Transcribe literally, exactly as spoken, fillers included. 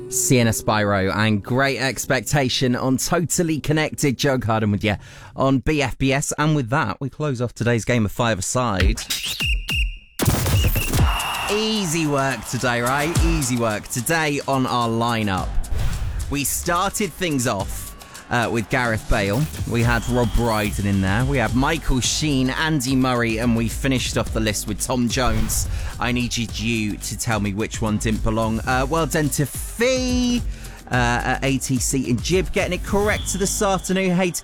Sienna Spyro and Great Expectation on Totally Connected. Joe Carden with you on B F B S. And with that, we close off today's game of five-a-side. Easy work today, right? Easy work. Today on our lineup, we started things off Uh, with Gareth Bale. We had Rob Brydon in there. We had Michael Sheen, Andy Murray, and we finished off the list with Tom Jones. I needed you to tell me which one didn't belong. Uh, well done to Fee uh, at A T C and Jib, getting it correct this afternoon. Hey to